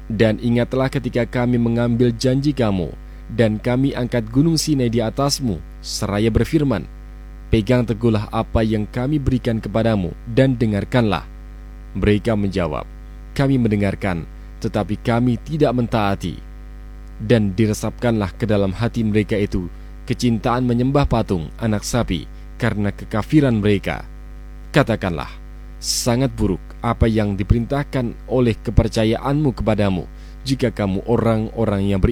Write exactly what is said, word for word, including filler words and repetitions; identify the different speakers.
Speaker 1: Dan ingatlah ketika kami mengambil janji kamu, dan kami angkat gunung Sinai di atasmu, seraya berfirman, pegang teguhlah apa yang kami berikan kepadamu, dan dengarkanlah. Mereka menjawab, kami mendengarkan, tetapi kami tidak mentaati. Dan diresapkanlah ke dalam hati mereka itu kecintaan menyembah patung anak sapi karena kekafiran mereka. Katakanlah, sangat buruk apa yang diperintahkan oleh kepercayaanmu kepadamu, jika kamu orang-orang yang beriman.